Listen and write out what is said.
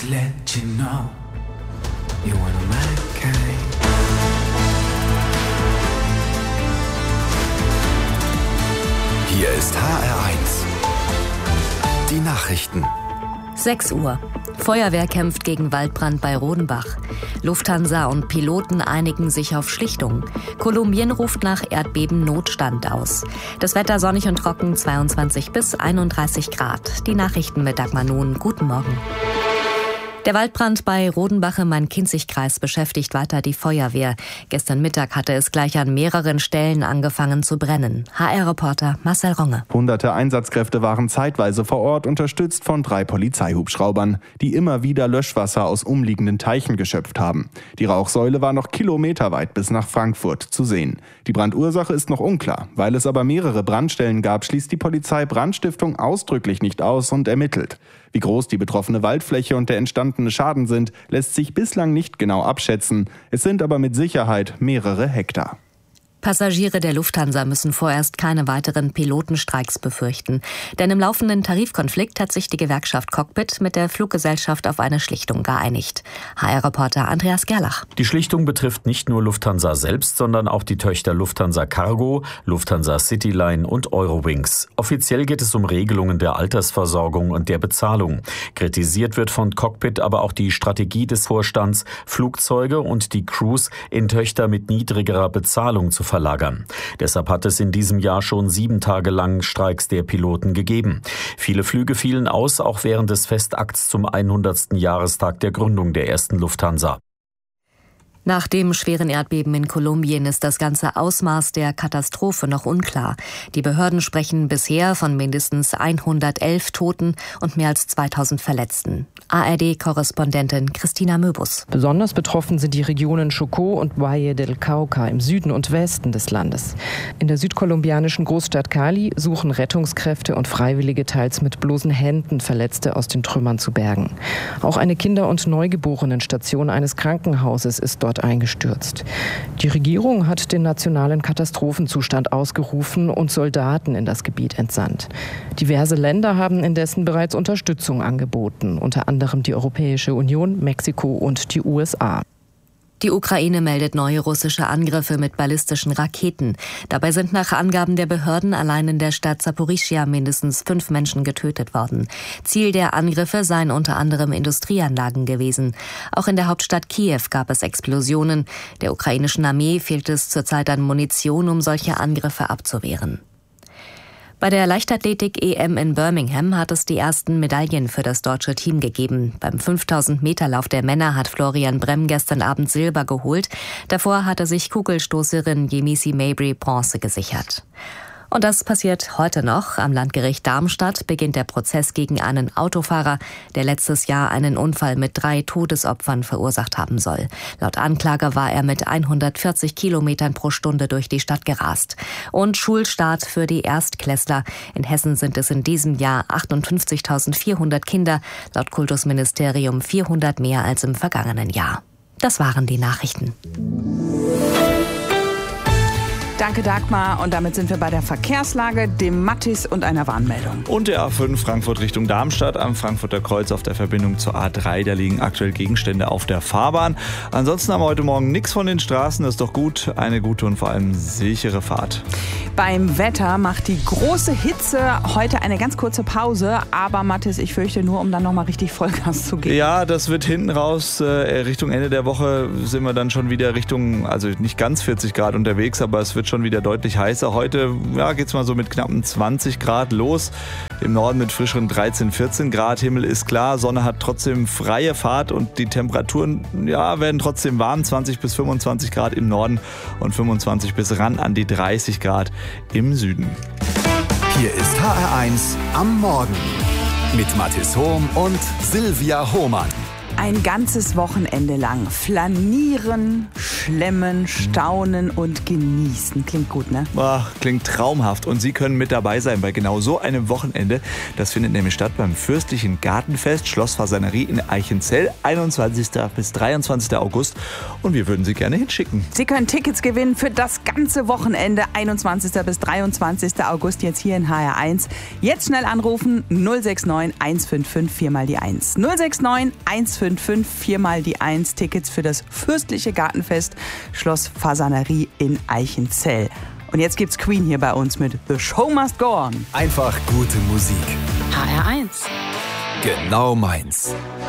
to let you know you're one of my kind. Hier ist HR1. Die Nachrichten. 6 Uhr. Feuerwehr kämpft gegen Waldbrand bei Rodenbach. Lufthansa und Piloten einigen sich auf Schlichtung. Kolumbien ruft nach Erdbeben Notstand aus. Das Wetter sonnig und trocken, 22 bis 31 Grad. Die Nachrichten mit Dagmar Nun. Guten Morgen. Der Waldbrand bei Rodenbach im Main-Kinzig-Kreis beschäftigt weiter die Feuerwehr. Gestern Mittag hatte es gleich an mehreren Stellen angefangen zu brennen. HR-Reporter Marcel Ronge. Hunderte Einsatzkräfte waren zeitweise vor Ort, unterstützt von 3 Polizeihubschraubern, die immer wieder Löschwasser aus umliegenden Teichen geschöpft haben. Die Rauchsäule war noch kilometerweit bis nach Frankfurt zu sehen. Die Brandursache ist noch unklar. Weil es aber mehrere Brandstellen gab, schließt die Polizei Brandstiftung ausdrücklich nicht aus und ermittelt. Wie groß die betroffene Waldfläche und der entstandene Schaden sind, lässt sich bislang nicht genau abschätzen. Es sind aber mit Sicherheit mehrere Hektar. Passagiere der Lufthansa müssen vorerst keine weiteren Pilotenstreiks befürchten. Denn im laufenden Tarifkonflikt hat sich die Gewerkschaft Cockpit mit der Fluggesellschaft auf eine Schlichtung geeinigt. HR-Reporter Andreas Gerlach. Die Schlichtung betrifft nicht nur Lufthansa selbst, sondern auch die Töchter Lufthansa Cargo, Lufthansa Cityline und Eurowings. Offiziell geht es um Regelungen der Altersversorgung und der Bezahlung. Kritisiert wird von Cockpit aber auch die Strategie des Vorstands, Flugzeuge und die Crews in Töchter mit niedrigerer Bezahlung zu verlagern. Deshalb hat es in diesem Jahr schon 7 Tage lang Streiks der Piloten gegeben. Viele Flüge fielen aus, auch während des Festakts zum 100. Jahrestag der Gründung der ersten Lufthansa. Nach dem schweren Erdbeben in Kolumbien ist das ganze Ausmaß der Katastrophe noch unklar. Die Behörden sprechen bisher von mindestens 111 Toten und mehr als 2000 Verletzten. ARD-Korrespondentin Christina Möbus. Besonders betroffen sind die Regionen Chocó und Valle del Cauca im Süden und Westen des Landes. In der südkolumbianischen Großstadt Cali suchen Rettungskräfte und Freiwillige teils mit bloßen Händen Verletzte aus den Trümmern zu bergen. Auch eine Kinder- und Neugeborenenstation eines Krankenhauses ist dort eingestürzt. Die Regierung hat den nationalen Katastrophenzustand ausgerufen und Soldaten in das Gebiet entsandt. Diverse Länder haben indessen bereits Unterstützung angeboten, unter anderem die Europäische Union, Mexiko und die USA. Die Ukraine meldet neue russische Angriffe mit ballistischen Raketen. Dabei sind nach Angaben der Behörden allein in der Stadt Saporischschja mindestens 5 Menschen getötet worden. Ziel der Angriffe seien unter anderem Industrieanlagen gewesen. Auch in der Hauptstadt Kiew gab es Explosionen. Der ukrainischen Armee fehlt es zurzeit an Munition, um solche Angriffe abzuwehren. Bei der Leichtathletik-EM in Birmingham hat es die ersten Medaillen für das deutsche Team gegeben. Beim 5000-Meter-Lauf der Männer hat Florian Bremm gestern Abend Silber geholt. Davor hatte sich Kugelstoßerin Yemisi Mabry Bronze gesichert. Und das passiert heute noch. Am Landgericht Darmstadt beginnt der Prozess gegen einen Autofahrer, der letztes Jahr einen Unfall mit 3 Todesopfern verursacht haben soll. Laut Anklage war er mit 140 Kilometern pro Stunde durch die Stadt gerast. Und Schulstart für die Erstklässler. In Hessen sind es in diesem Jahr 58.400 Kinder, laut Kultusministerium 400 mehr als im vergangenen Jahr. Das waren die Nachrichten. Danke, Dagmar. Und damit sind wir bei der Verkehrslage, dem Mattis und einer Warnmeldung. Und der A5 Frankfurt Richtung Darmstadt am Frankfurter Kreuz auf der Verbindung zur A3. Da liegen aktuell Gegenstände auf der Fahrbahn. Ansonsten haben wir heute Morgen nichts von den Straßen. Das ist doch gut. Eine gute und vor allem sichere Fahrt. Beim Wetter macht die große Hitze heute eine ganz kurze Pause. Aber Mattis, ich fürchte nur, um dann nochmal richtig Vollgas zu geben. Ja, das wird hinten raus. Richtung Ende der Woche sind wir dann schon wieder Richtung, also nicht ganz 40 Grad unterwegs, aber es wird schon wieder deutlich heißer. Heute geht es mal so mit knappen 20 Grad los. Im Norden mit frischeren 13, 14 Grad. Himmel ist klar, Sonne hat trotzdem freie Fahrt und die Temperaturen werden trotzdem warm. 20 bis 25 Grad im Norden und 25 bis ran an die 30 Grad im Süden. Hier ist HR1 am Morgen mit Mathis Hohm und Silvia Hohmann. Ein ganzes Wochenende lang flanieren, schlemmen, staunen und genießen. Klingt gut, ne? Ach, klingt traumhaft. Und Sie können mit dabei sein bei genau so einem Wochenende. Das findet nämlich statt beim Fürstlichen Gartenfest Schloss Fasanerie in Eichenzell, 21. bis 23. August. Und wir würden Sie gerne hinschicken. Sie können Tickets gewinnen für das ganze Wochenende, 21. bis 23. August, jetzt hier in HR1. Jetzt schnell anrufen, 069 155 4 mal die 1. 069 155 4 mal die 1. Tickets für das Fürstliche Gartenfest Schloss Fasanerie in Eichenzell. Und jetzt gibt's Queen hier bei uns mit The Show Must Go On. Einfach gute Musik. HR1. Genau meins.